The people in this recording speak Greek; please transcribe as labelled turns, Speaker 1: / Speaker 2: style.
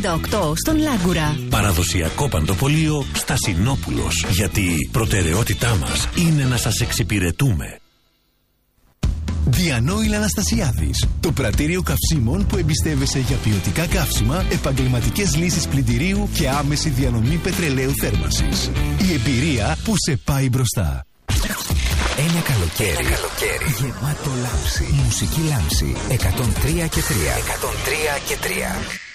Speaker 1: 8 στον Λάγκουρα.
Speaker 2: Παραδοσιακό παντοπολείο Στασινόπουλος. Γιατί η προτεραιότητά μας είναι να σας εξυπηρετούμε.
Speaker 3: Διανόηλ Αναστασιάδης. Το πρατήριο καυσίμων που εμπιστεύεσαι για ποιοτικά καύσιμα, επαγγελματικές λύσεις πλυντηρίου και άμεση διανομή πετρελαίου θέρμανσης. Η εμπειρία που σε πάει μπροστά.
Speaker 4: Ένα καλοκαίρι γεμάτο λάμψη. Μουσική λάμψη. 103 και 3. 103 και 3.